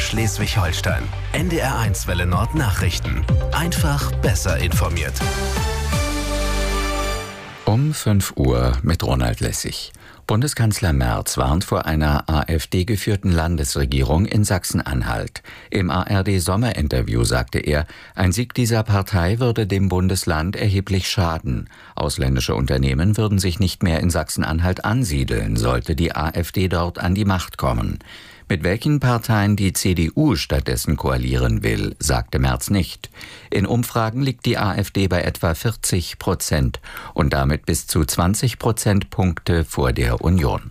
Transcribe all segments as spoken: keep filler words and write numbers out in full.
Schleswig-Holstein. N D R eins Welle Nord Nachrichten. Einfach besser informiert. Um fünf Uhr mit Ronald Lessig. Bundeskanzler Merz warnt vor einer AfD-geführten Landesregierung in Sachsen-Anhalt. Im A R D-Sommerinterview sagte er, ein Sieg dieser Partei würde dem Bundesland erheblich schaden. Ausländische Unternehmen würden sich nicht mehr in Sachsen-Anhalt ansiedeln, sollte die AfD dort an die Macht kommen. Mit welchen Parteien die C D U stattdessen koalieren will, sagte Merz nicht. In Umfragen liegt die AfD bei etwa vierzig Prozent und damit bis zu zwanzig Prozentpunkte vor der Union.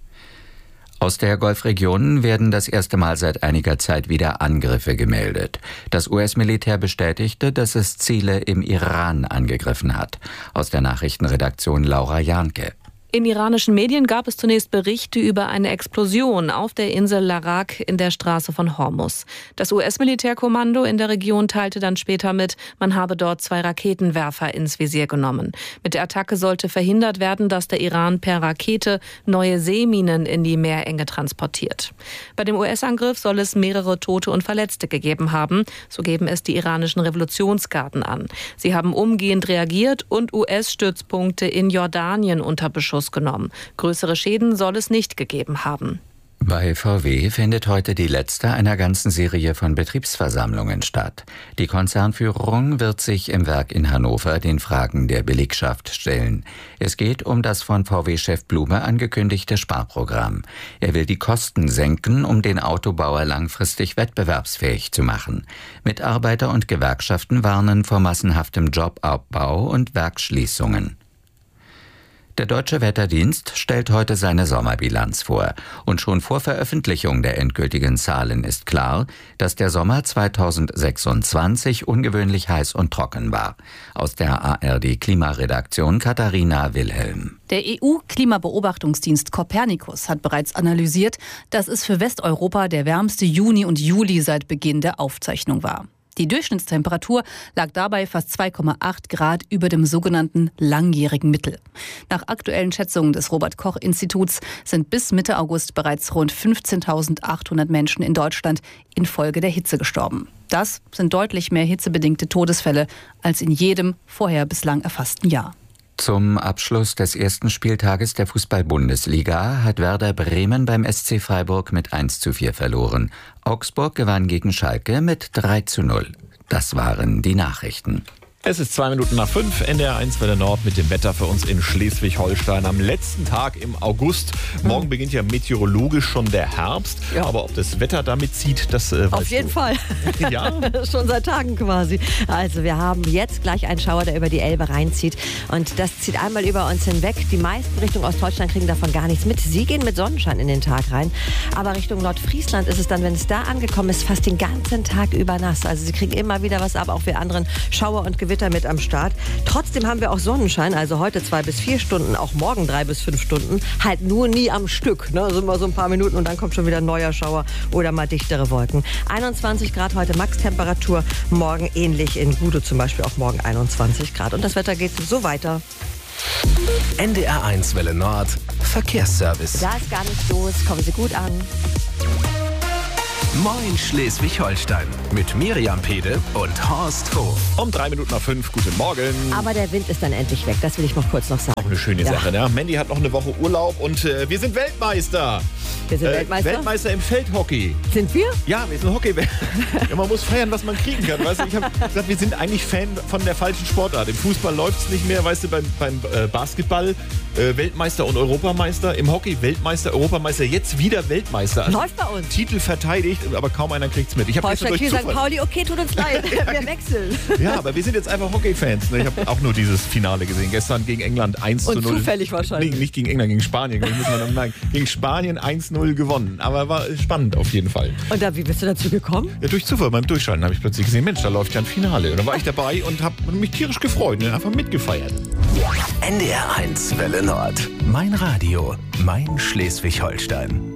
Aus der Golfregion werden das erste Mal seit einiger Zeit wieder Angriffe gemeldet. Das U S-Militär bestätigte, dass es Ziele im Iran angegriffen hat. Aus der Nachrichtenredaktion Laura Jahnke. In iranischen Medien gab es zunächst Berichte über eine Explosion auf der Insel Larak in der Straße von Hormuz. Das U S-Militärkommando in der Region teilte dann später mit, man habe dort zwei Raketenwerfer ins Visier genommen. Mit der Attacke sollte verhindert werden, dass der Iran per Rakete neue Seeminen in die Meerenge transportiert. Bei dem U S-Angriff soll es mehrere Tote und Verletzte gegeben haben, so geben es die iranischen Revolutionsgarden an. Sie haben umgehend reagiert und U S-Stützpunkte in Jordanien unter Beschuss genommen. Größere Schäden soll es nicht gegeben haben. Bei V W findet heute die letzte einer ganzen Serie von Betriebsversammlungen statt. Die Konzernführung wird sich im Werk in Hannover den Fragen der Belegschaft stellen. Es geht um das von V W-Chef Blume angekündigte Sparprogramm. Er will die Kosten senken, um den Autobauer langfristig wettbewerbsfähig zu machen. Mitarbeiter und Gewerkschaften warnen vor massenhaftem Jobabbau und Werksschließungen. Der Deutsche Wetterdienst stellt heute seine Sommerbilanz vor. Und schon vor Veröffentlichung der endgültigen Zahlen ist klar, dass der Sommer zweitausendsechsundzwanzig ungewöhnlich heiß und trocken war. Aus der A R D-Klimaredaktion Katharina Wilhelm. Der E U-Klimabeobachtungsdienst Copernicus hat bereits analysiert, dass es für Westeuropa der wärmste Juni und Juli seit Beginn der Aufzeichnung war. Die Durchschnittstemperatur lag dabei fast zwei Komma acht Grad über dem sogenannten langjährigen Mittel. Nach aktuellen Schätzungen des Robert-Koch-Instituts sind bis Mitte August bereits rund fünfzehntausendachthundert Menschen in Deutschland infolge der Hitze gestorben. Das sind deutlich mehr hitzebedingte Todesfälle als in jedem vorher bislang erfassten Jahr. Zum Abschluss des ersten Spieltages der Fußball-Bundesliga hat Werder Bremen beim S C Freiburg mit eins zu vier verloren. Augsburg gewann gegen Schalke mit drei zu null. Das waren die Nachrichten. Es ist zwei Minuten nach fünf, N D R eins Welle Nord mit dem Wetter für uns in Schleswig-Holstein am letzten Tag im August. Morgen beginnt ja meteorologisch schon der Herbst, ja. Aber ob das Wetter damit zieht, das äh, weißt Auf jeden du. Fall. Ja? Schon seit Tagen quasi. Also wir haben jetzt gleich einen Schauer, der über die Elbe reinzieht und das zieht einmal über uns hinweg. Die meisten Richtung Ostdeutschland kriegen davon gar nichts mit. Sie gehen mit Sonnenschein in den Tag rein, aber Richtung Nordfriesland ist es dann, wenn es da angekommen ist, fast den ganzen Tag über nass. Also sie kriegen immer wieder was ab, auch wir anderen Schauer und Gewitter mit am Start. Trotzdem haben wir auch Sonnenschein, also heute zwei bis vier Stunden, auch morgen drei bis fünf Stunden, halt nur nie am Stück. Ne? Sind wir so ein paar Minuten und dann kommt schon wieder ein neuer Schauer oder mal dichtere Wolken. einundzwanzig Grad heute Maxtemperatur, morgen ähnlich in Gude zum Beispiel auch morgen einundzwanzig Grad. Und das Wetter geht so weiter. N D R eins Welle Nord Verkehrsservice. Da ist gar nichts los, kommen Sie gut an. Moin Schleswig-Holstein mit Miriam Pede und Horst Hof. Um drei Minuten nach fünf, guten Morgen. Aber der Wind ist dann endlich weg, das will ich noch kurz noch sagen. Auch eine schöne Ja. Sache, ne? Mandy hat noch eine Woche Urlaub und äh, wir sind Weltmeister. Wir sind Äh, Weltmeister? Weltmeister im Feldhockey. Sind wir? Ja, wir sind Hockey. Ja, man muss feiern, was man kriegen kann. Weißt du, ich habe gesagt, wir sind eigentlich Fan von der falschen Sportart. Im Fußball läuft es nicht mehr, weißt du, beim, beim äh, Basketball äh, Weltmeister und Europameister. Im Hockey Weltmeister, Europameister, jetzt wieder Weltmeister. Also Läuft bei uns. Titel verteidigt, aber kaum einer kriegt's mit. Ich habe gestern Holstein durch Kiel, Sankt Zufall... Pauli, okay, tut uns leid, wir wechseln. Ja, aber wir sind jetzt einfach Hockey-Fans. Ne? Ich habe auch nur dieses Finale gesehen. Gestern gegen England eins zu null. Und zufällig wahrscheinlich. Nee, nicht gegen England, gegen Spanien. Muss man dann sagen. Gegen Spanien eins null gewonnen. Aber war spannend auf jeden Fall. Und da, wie bist du dazu gekommen? Ja, durch Zufall beim Durchschalten habe ich plötzlich gesehen, Mensch, da läuft ja ein Finale. Und dann war ich dabei und habe mich tierisch gefreut und einfach mitgefeiert. N D R eins Welle Nord. Mein Radio, mein Schleswig-Holstein.